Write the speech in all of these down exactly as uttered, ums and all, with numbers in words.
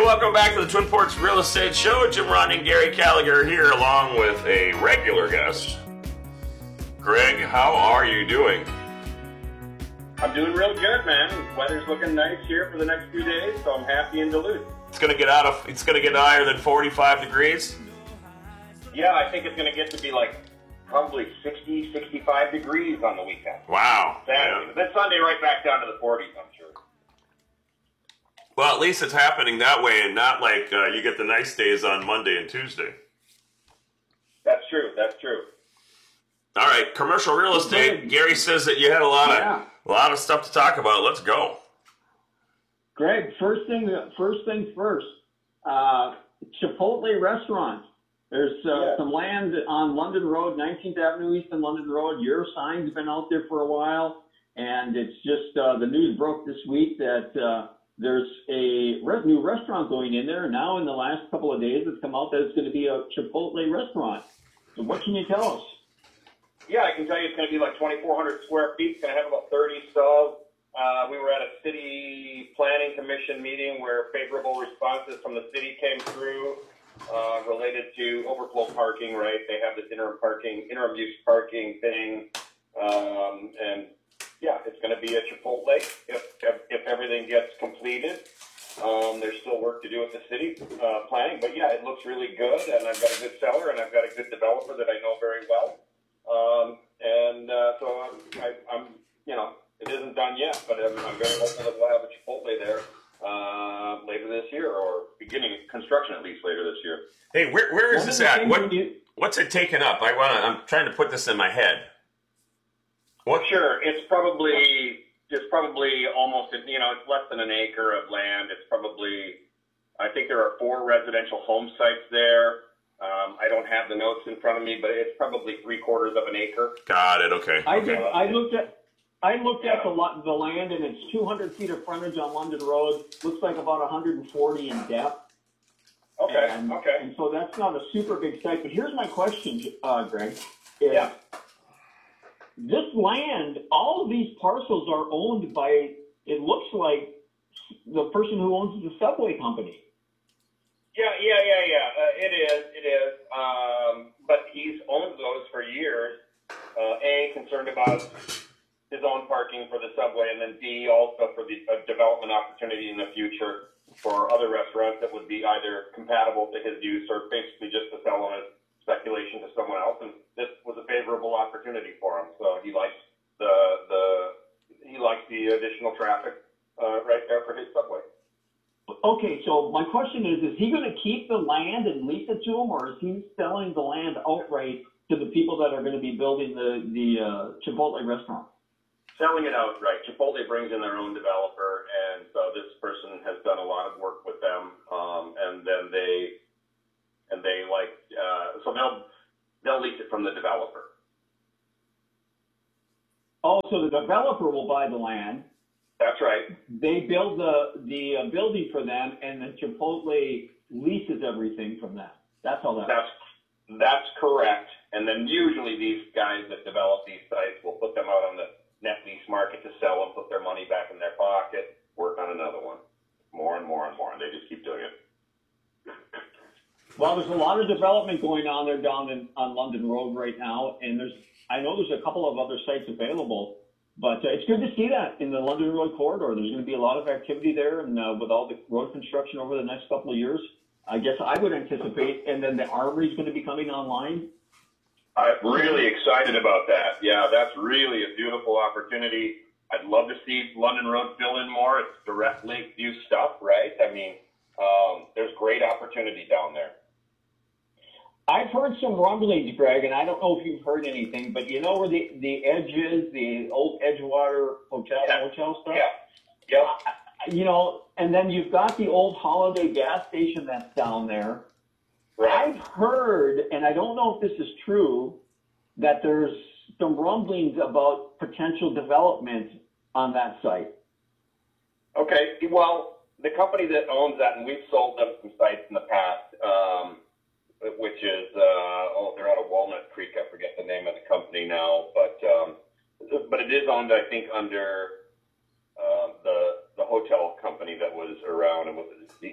welcome back to the Twin Ports Real Estate Show. Jim Rodney and Gary Gallagher here, along with a regular guest. Greg, how are you doing? I'm doing real good, man. The weather's looking nice here for the next few days, so I'm happy in Duluth. It's gonna get out of. It's gonna get higher than forty-five degrees. Yeah, I think it's gonna get to be like probably sixty, sixty-five degrees on the weekend. Wow. Saturday. Then Sunday right back down to the forties, I'm sure. Well, at least it's happening that way, and not like uh, you get the nice days on Monday and Tuesday. That's true. That's true. All right, commercial real estate. Gary says that you had a lot of Yeah. a lot of stuff to talk about. Let's go. Greg, first thing, first things first. Uh, Chipotle restaurant. There's uh, Yeah. some land on London Road, nineteenth Avenue East and London Road. Your sign's been out there for a while, and it's just uh, the news broke this week that uh, there's a re- new restaurant going in there. Now, in the last couple of days, it's come out that it's going to be a Chipotle restaurant. So, what can you tell us? Yeah, I can tell you it's going to be like twenty-four hundred square feet. It's going to have about thirty stalls. Uh, we were at a city planning commission meeting where favorable responses from the city came through uh, related to overflow parking, right? They have this interim parking, interim use parking thing. Um, and yeah, it's going to be a Chipotle if, if, if everything gets completed. Um, there's still work to do with the city uh, planning, but yeah, it looks really good. And I've got a good seller and I've got a good developer that I know very well. Um, and uh, so I'm, I, I'm, you know, it isn't done yet, but I'm, I'm very hopeful that we'll have a Chipotle there uh, later this year, or beginning construction at least later this year. Hey, where where is One this of the at? things What when you- what's it taken up? I want. I'm trying to put this in my head. Well, sure, it's probably it's probably almost you know it's less than an acre of land. It's probably I think there are four residential home sites there. Um, I don't have the notes in front of me, but it's probably three quarters of an acre. Got it. Okay. I okay. did, I looked at I looked at the lot, the land, and it's two hundred feet of frontage on London Road. Looks like about one hundred forty in depth. Okay. And, okay. And so that's not a super big site. But here's my question, uh, Greg. Is Yeah. This land, all of these parcels are owned by, it looks like, the person who owns the subway company. Yeah, yeah, yeah, yeah. Uh, it is, it is. Um, but he's owned those for years. Uh, A, concerned about his own parking for the subway, and then B, also for the uh, development opportunity in the future for other restaurants that would be either compatible to his use or basically just to sell on as speculation to someone else. And this was a favorable opportunity for him. So he likes the the he likes the additional traffic uh, right there for his subway. Okay, so my question is, is he going to keep the land and lease it to him, or is he selling the land outright to the people that are going to be building the, the uh, Chipotle restaurant? Selling it outright. Chipotle brings in their own developer, and so this person has done a lot of work with them, um, and then they and they like uh, so they'll they'll lease it from the developer. Oh, so the developer will buy the land. That's right. They build the the uh, building for them, and then Chipotle leases everything from them. That's all that. That's that's correct. And then usually these guys that develop these sites will put them out on the net lease market to sell and put their money back in their pocket, work on another one, more and more and more, and they just keep doing it. Well, there's a lot of development going on there down in, on London Road right now, and there's I know there's a couple of other sites available, but uh, it's good to see that in the London Road corridor. There's going to be a lot of activity there, and uh, with all the road construction over the next couple of years, I guess I would anticipate, and then the Armory is going to be coming online. I'm really excited about that. Yeah, that's really a beautiful opportunity. I'd love to see London Road fill in more. It's direct lake view stuff, right? I mean, um, there's great opportunity down there. I've heard some rumblings, Greg, and I don't know if you've heard anything, but you know where the, the Edge is, the old Edgewater Hotel, Yeah. hotel stuff? Yeah. Yep. You know, and then you've got the old Holiday gas station that's down there. Right. I've heard, and I don't know if this is true, that there's some rumblings about potential development on that site. Okay. Well, the company that owns that, and we've sold them some sites in the past, um, which is, uh, oh, they're out of Walnut Creek. I forget the name of the company now, but um, but it is owned, I think, under uh, the the hotel company that was around, and was the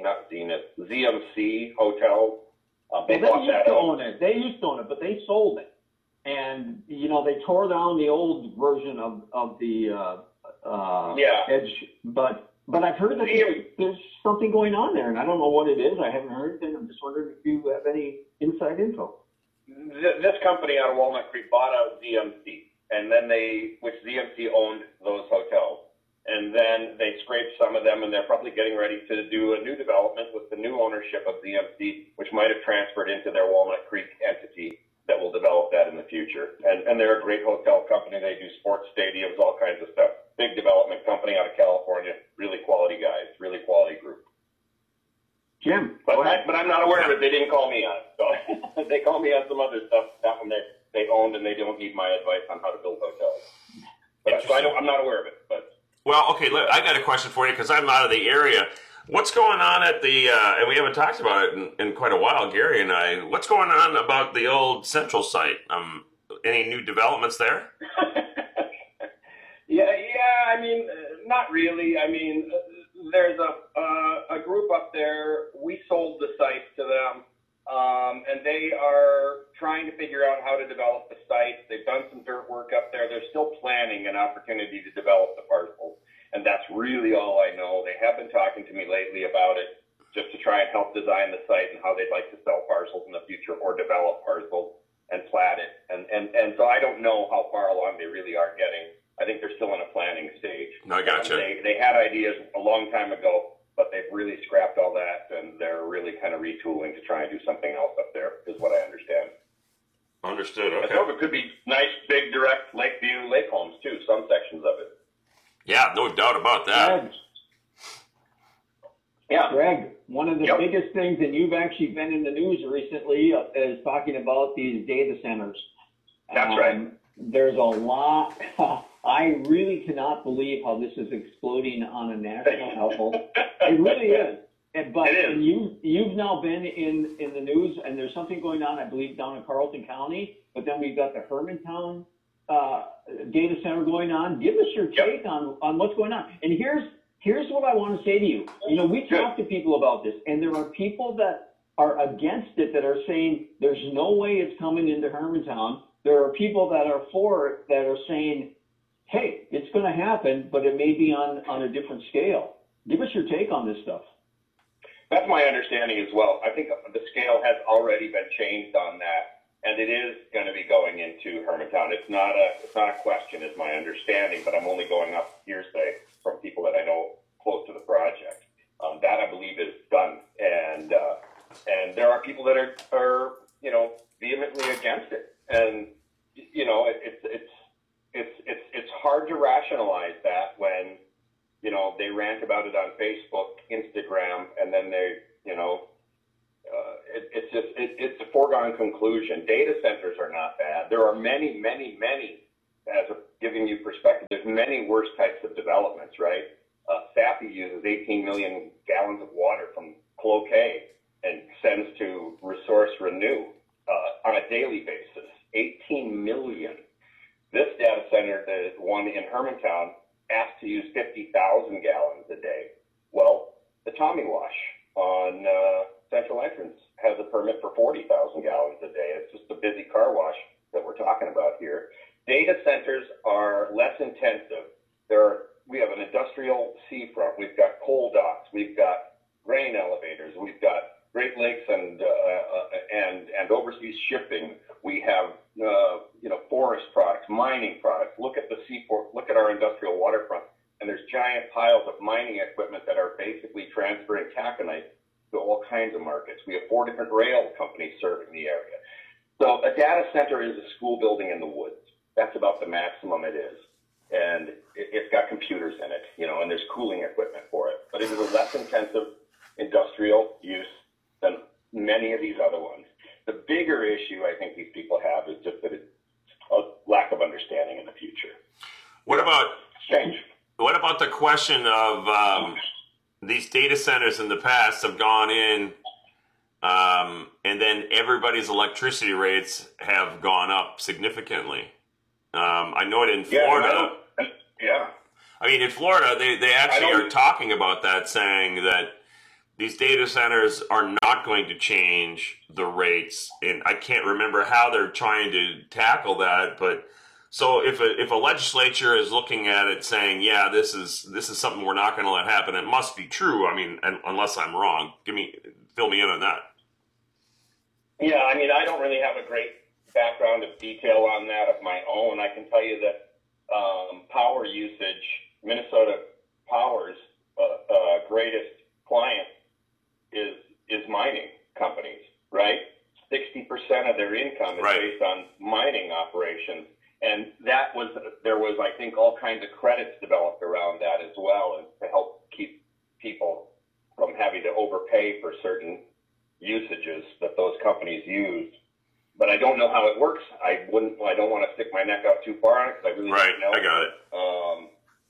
not Zenith, Z M C Hotels. Um, they Well, bought they used that to out. own it. They used to own it, but they sold it. And, you know, they tore down the old version of, of the uh, uh, Yeah. Edge. But but I've heard that there's, there's something going on there, and I don't know what it is. I haven't heard anything. I'm just wondering if you have any inside info. Th- This company out of Walnut Creek bought out Z M C, and then they, which Z M C owned those hotels. And then they scraped some of them, and they're probably getting ready to do a new development with the new ownership of Z M C, which might have transferred into their Walnut Creek entity that will develop that in the future. And, and they're a great hotel company. They do sports stadiums, all kinds of stuff. Big development company out of California. Really quality guys, really quality group. Jim, But, go I, ahead. but I'm not aware of it. They didn't call me on it. So they called me on some other stuff. That one they, they owned, and they don't need my advice on how to build hotels. But, so I don't, I'm not aware of it. But Well, okay, look, I got a question for you because I'm out of the area. What's going on at the, uh, and we haven't talked about it in, in quite a while, Gary and I, what's going on about the old Central site? Um, any new developments there? yeah, yeah. I mean, uh, not really. I mean, uh, there's a uh, a group up there. We sold the site to them, um, and they are trying to figure out how to develop the site. They've done some dirt work up there. They're still planning an opportunity to develop the parcels, and that's really all I know. They have been talking to me lately about it, just to try and help design the site and how they'd like to sell parcels in the future or develop parcels and plat it. And, and, and so I don't know how far along they really are getting. I think they're still in a planning stage. No, I gotcha. Um, they, they had ideas a long time ago, but they've really scrapped all that, and they're really kind of retooling to try and do something else up there, is what I understand. Understood, And okay. some of it could be nice, big, direct Lakeview lake homes, too, some sections of it. Yeah, no doubt about that. Greg, Yeah. Greg, one of the Yep. biggest things, and you've actually been in the news recently, uh, is talking about these data centers. That's right. There's a lot. I really cannot believe how this is exploding on a national level. It really is. And, but It is. And you, you've now been in, in the news, and there's something going on, I believe, down in Carleton County, but then we've got the Hermantown uh, data center going on. Give us your Yep. take on, on what's going on. And here's here's what I want to say to you. You know, we Good. talk to people about this, and there are people that are against it that are saying there's no way it's coming into Hermantown. There are people that are for it that are saying, hey, it's going to happen, but it may be on, on a different scale. Give us your take on this stuff. That's my understanding as well. I think the scale has already been changed on that, and it is going to be going into Hermantown. It's not a it's not a question, is my understanding, but I'm only going off hearsay from people that I know close to the project. Um, that I believe is done, and uh, and there are people that are are you know vehemently against it, and you know it, it's it's it's it's it's hard to rationalize that when you know they rant about it on Facebook, Instagram, and then they you know. Uh, it, it's just it, it's a foregone conclusion. Data centers are not bad. There are many, many, many. As a, giving you perspective, there's many worse types of developments, right? Uh, Sappi uses eighteen million gallons of water from Cloquet and sends to Resource Renew uh, on a daily basis. eighteen million. This data center, the one in Hermantown, asked to use fifty thousand gallons a day. Well, the Tommy Wash on uh, Central Entrance has a permit for forty thousand gallons a day. It's just a busy car wash that we're talking about here. Data centers are less intensive. There are, we have an industrial seafront. We've got coal docks. We've got grain elevators. We've got Great Lakes and uh, uh, and and overseas shipping. We have uh, you know forest products, mining products. Look at the seaport. Look at our industrial waterfront. And there's giant piles of mining equipment that are basically transferring taconite to all kinds of markets. We have four different rail companies serving the area. So a data center is a school building in the woods. That's about the maximum it is. And it, it's got computers in it, you know, and there's cooling equipment for it. But it is a less intensive industrial use than many of these other ones. The bigger issue I think these people have is just that it's a lack of understanding in the future. What about Change. what about the question of um, these data centers in the past have gone in, um, and then everybody's electricity rates have gone up significantly. Um, I know it in Florida. Yeah. yeah. I mean, in Florida, they, they actually I don't- are talking about that, saying that these data centers are not going to change the rates, and I can't remember how they're trying to tackle that. But so if a, if a legislature is looking at it saying, yeah, this is this is something we're not going to let happen, it must be true. I mean, unless I'm wrong, give me fill me in on that. Yeah, I mean, I don't really have a great background of detail on that of my own. I can tell you that um, power usage, Minnesota Power's uh, uh, greatest client is is mining companies, right? sixty percent of their income is right. based on mining operations. And that was, there was, I think, all kinds of credits developed around that as well, and to help keep people from having to overpay for certain usages that those companies used. But I don't know how it works. I wouldn't, I don't want to stick my neck out too far on it because I really right. don't know. I got it. Um,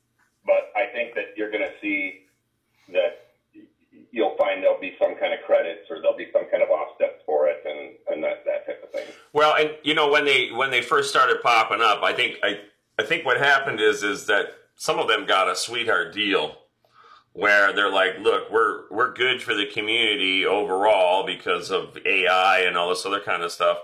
but I think that you're going to see that you'll find there'll be some kind of credits or there'll be some kind of offsets for it and, and that, that type of thing. Well, and you know, when they when they first started popping up, I think I I think what happened is is that some of them got a sweetheart deal where they're like, look, we're we're good for the community overall because of A I and all this other kind of stuff.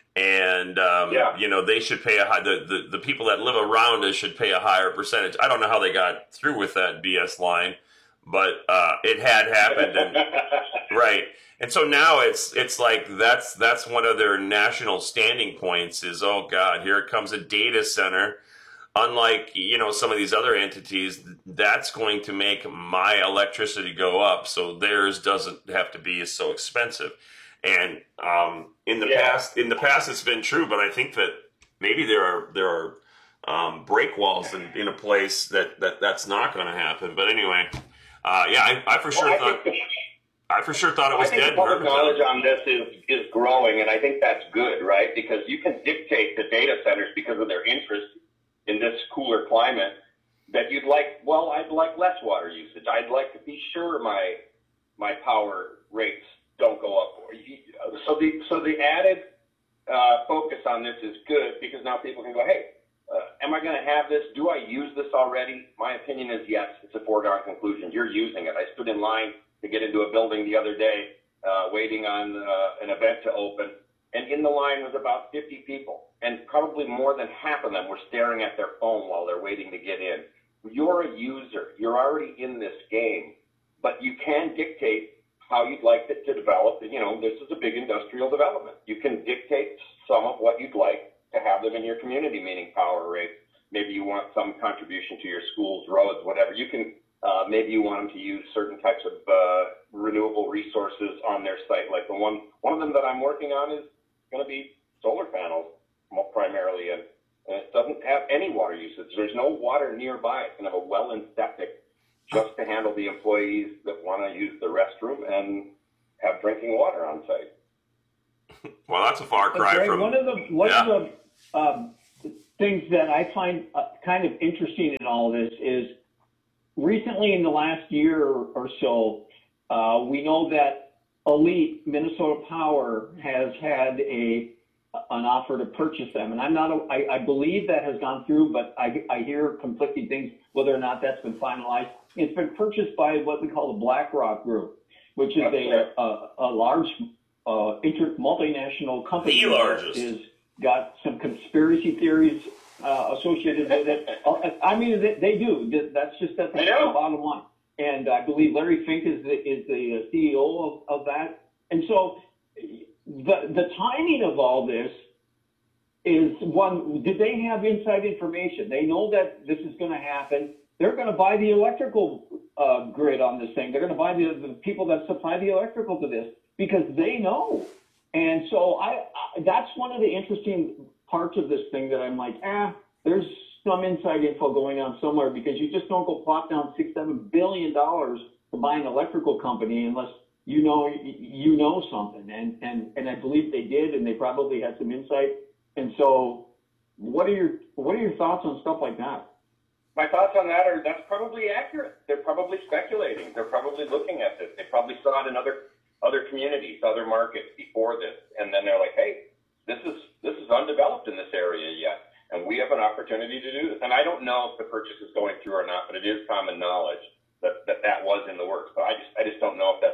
And, um, yeah. you know, they should pay a high, the, the, the people that live around us should pay a higher percentage. I don't know how they got through with that B S line, but uh, it had happened. And, right. And so now it's it's like that's that's one of their national standing points is, oh, God, here comes a data center. Unlike, you know, some of these other entities, that's going to make my electricity go up. So theirs doesn't have to be so expensive. And um, in the yeah. past, in the past, it's been true, but I think that maybe there are there are um, break walls in, in a place that, that that's not going to happen. But anyway, uh, yeah, I, I for sure well, I thought the, I for sure thought it was I think dead. the public knowledge on this is is growing, and I think that's good, right? Because you can dictate the data centers because of their interest in this cooler climate that you'd like. Well, I'd like less water usage. I'd like to be sure my my power rates don't go up. So the so the added uh, focus on this is good because now people can go, hey, uh, am I going to have this? Do I use this already? My opinion is yes. It's a foregone conclusion. You're using it. I stood in line to get into a building the other day, uh, waiting on uh, an event to open, and in the line was about fifty people, and probably more than half of them were staring at their phone while they're waiting to get in. You're a user. You're already in this game, but you can dictate how you'd like it to develop. You know, this is a big industrial development. You can dictate some of what you'd like to have them in your community, meaning power rates. Maybe you want some contribution to your schools, roads, whatever. You can, uh, maybe you want them to use certain types of uh, renewable resources on their site. Like the one, one of them that I'm working on is going to be solar panels primarily, and, and it doesn't have any water usage. There's no water nearby. It's going to have a well and septic just to handle the employees that want to use the restroom and have drinking water on site. Well, that's a far cry Greg, from one of the one yeah. of the um, things that I find uh, kind of interesting in all this is recently in the last year or so, uh, we know that Elite Minnesota Power has had a an offer to purchase them, and I'm not. A, I, I believe that has gone through, but I, I hear conflicting things whether or not that's been finalized. It's been purchased by what we call the BlackRock Group, which is a a, a large uh, inter multinational company. The largest. Is got some conspiracy theories uh, associated with it. I mean, they, they do. That's just that's the bottom line. And I believe Larry Fink is the is the C E O of, of that. And so the the timing of all this is one. Did they have inside information? They know that this is going to happen. They're going to buy the electrical uh, grid on this thing. They're going to buy the, the people that supply the electrical to this because they know. And so I, I that's one of the interesting parts of this thing that I'm like, ah, there's some inside info going on somewhere because you just don't go plop down six, seven billion dollars to buy an electrical company unless you know you know something. And and and I believe they did, and they probably had some insight. And so, what are your what are your thoughts on stuff like that? My thoughts on that are that's probably accurate. They're probably speculating. They're probably looking at this. They probably saw it in other other communities, other markets before this, and then they're like, hey, this is this is undeveloped in this area yet. And we have an opportunity to do this. And I don't know if the purchase is going through or not, but it is common knowledge that that, that was in the works. But I just I just don't know if that's finished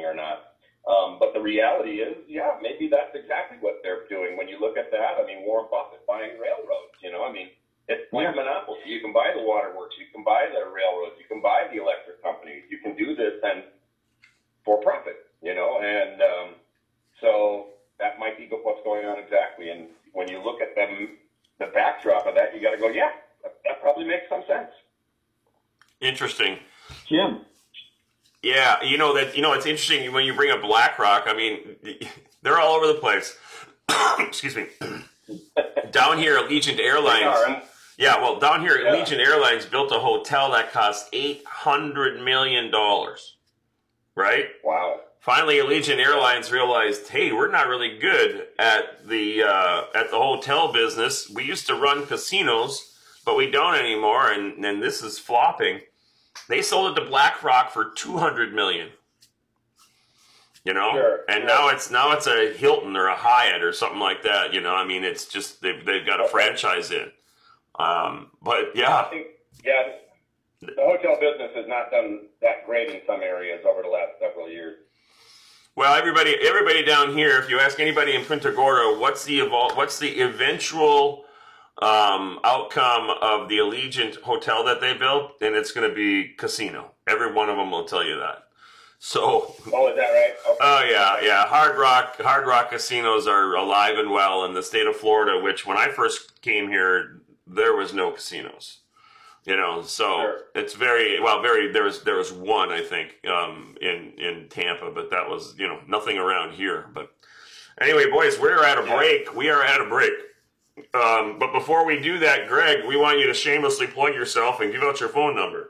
happening or not. Um, but the reality is, yeah, maybe that's exactly what they're doing. When you look at that, I mean, Warren Buffett buying railroads, you know, I mean, it's like a monopoly. You can buy the waterworks, you can buy the railroads, you can buy the electric companies, you can do this and for profit, you know, and um, so that might be what's going on exactly. And when you look at them, the backdrop of that, you got to go, yeah, that, that probably makes some sense. Interesting. Jim. Yeah, you know that. You know, it's interesting when you bring up BlackRock. I mean, they're all over the place. Excuse me. Down here at Allegiant Airlines. Yeah, well, down here at yeah. Allegiant Airlines built a hotel that cost eight hundred million dollars. Right? Wow. Finally, Allegiant Airlines realized, hey, we're not really good at the uh, at the hotel business. We used to run casinos, but we don't anymore, and, and this is flopping. They sold it to BlackRock for two hundred million dollars. You know, sure, and sure. now it's now it's a Hilton or a Hyatt or something like that. You know, I mean, it's just they've they've got a franchise in. Um, but yeah, I think, yeah, the hotel business has not done that great in some areas over the last several years. Well, everybody, everybody down here, if you ask anybody in Punta Gorda, what's the evol- what's the eventual um, outcome of the Allegiant hotel that they built, and it's going to be casino. Every one of them will tell you that. So, oh, is that right? Okay. Oh yeah, yeah. Hard Rock, Hard Rock casinos are alive and well in the state of Florida. Which, when I first came here, there was no casinos. You know, so sure. It's very well, very. There was there was one, I think, um, in in Tampa, but that was you know nothing around here. But anyway, boys, we're at a break. We are at a break. Um, but before we do that, Greg, we want you to shamelessly plug yourself and give out your phone number.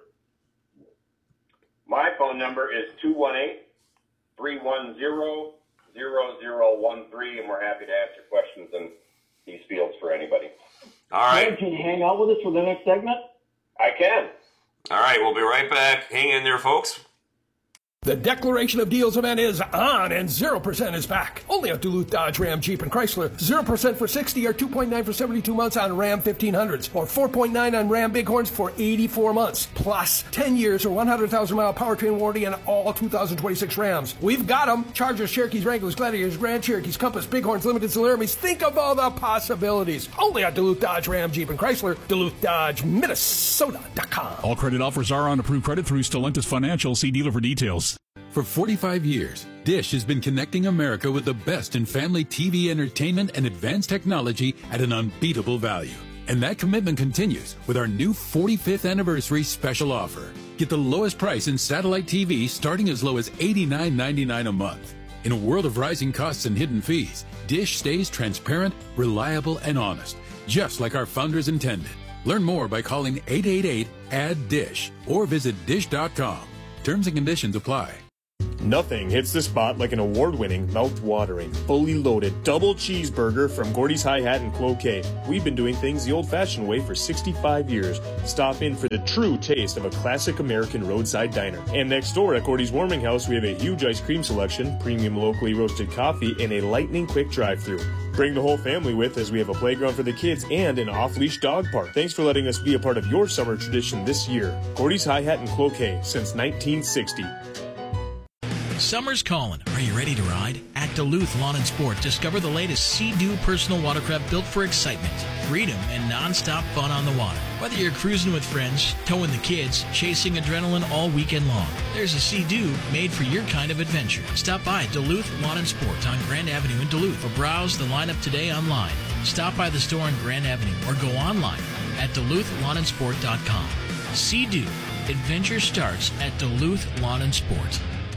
My phone number is two one eight, three one zero, zero zero one three, and we're happy to answer questions in these fields for anybody. All right. Can you hang out with us for the next segment? I can. All right, we'll be right back. Hang in there, folks. The Declaration of Deals event is on, and zero percent is back. Only at Duluth Dodge, Ram, Jeep, and Chrysler. zero percent for sixty or two point nine for seventy-two months on Ram fifteen hundreds, or four point nine on Ram Bighorns for eighty-four months. Plus, ten years or one hundred thousand mile powertrain warranty on all two thousand twenty-six Rams. We've got them. Chargers, Cherokees, Wranglers, Gladiators, Grand Cherokees, Compass, Bighorns, Limited, Solarities. Think of all the possibilities. Only at Duluth Dodge, Ram, Jeep, and Chrysler. Duluth Dodge, Minnesota dot com. All credit offers are on approved credit through Stellantis Financial. See dealer for details. For forty-five years, Dish has been connecting America with the best in family T V entertainment and advanced technology at an unbeatable value. And that commitment continues with our new forty-fifth anniversary special offer. Get the lowest price in satellite T V starting as low as eighty-nine ninety-nine a month. In a world of rising costs and hidden fees, Dish stays transparent, reliable, and honest, just like our founders intended. Learn more by calling eight eight eight, A D D I S H or visit dish dot com. Terms and conditions apply. Nothing hits the spot like an award-winning, mouth-watering, fully loaded double cheeseburger from Gordy's Hi-Hat in Cloquet. We've been doing things the old-fashioned way for sixty-five years. Stop in for the true taste of a classic American roadside diner. And next door at Gordy's Warming House, we have a huge ice cream selection, premium locally roasted coffee, and a lightning-quick drive-thru. Bring the whole family with, as we have a playground for the kids and an off-leash dog park. Thanks for letting us be a part of your summer tradition this year. Gordy's Hi-Hat in Cloquet since nineteen sixty. Summer's calling. Are you ready to ride? At Duluth Lawn and Sport, discover the latest Sea-Doo personal watercraft built for excitement, freedom, and non-stop fun on the water. Whether you're cruising with friends, towing the kids, chasing adrenaline all weekend long, there's a Sea-Doo made for your kind of adventure. Stop by Duluth Lawn and Sport on Grand Avenue in Duluth or browse the lineup today online. Stop by the store on Grand Avenue or go online at duluth lawn and sport dot com. Sea-Doo. Adventure starts at Duluth Lawn and Sport.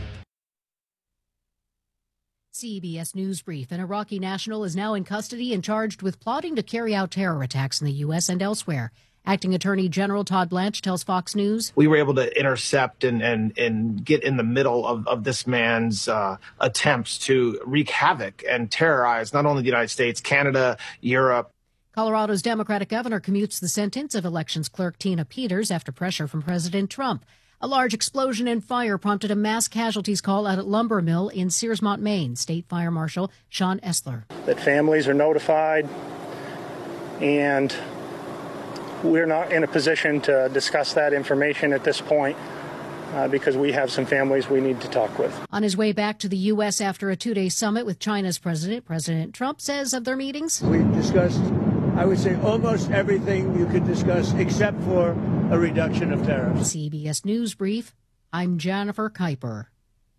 C B S News Brief. An Iraqi national is now in custody and charged with plotting to carry out terror attacks in the U S and elsewhere. Acting Attorney General Todd Blanche tells Fox News. We were able to intercept and, and, and get in the middle of, of this man's uh, attempts to wreak havoc and terrorize not only the United States, Canada, Europe. Colorado's Democratic governor commutes the sentence of elections clerk Tina Peters after pressure from President Trump. A large explosion and fire prompted a mass casualties call out at lumber mill in Searsmont, Maine. State Fire Marshal Sean Essler. That families are notified, and we're not in a position to discuss that information at this point. uh, because we have some families we need to talk with. On his way back to the U S after a two-day summit with China's president, President Trump says of their meetings, we discussed, I would say, almost everything you could discuss except for a reduction of tariffs. C B S News Brief, I'm Jennifer Kuiper.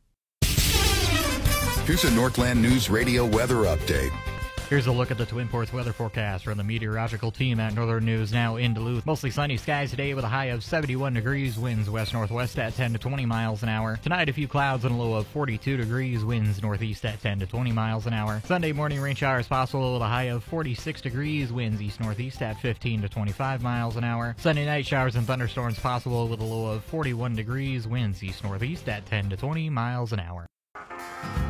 Here's a Northland News Radio weather update. Here's a look at the Twin Ports weather forecast from the meteorological team at Northern News now in Duluth. Mostly sunny skies today with a high of seventy-one degrees, winds west-northwest at ten to twenty miles an hour. Tonight, a few clouds and a low of forty-two degrees, winds northeast at ten to twenty miles an hour. Sunday morning, rain showers possible with a high of forty-six degrees, winds east-northeast at fifteen to twenty-five miles an hour. Sunday night, showers and thunderstorms possible with a low of forty-one degrees, winds east-northeast at ten to twenty miles an hour.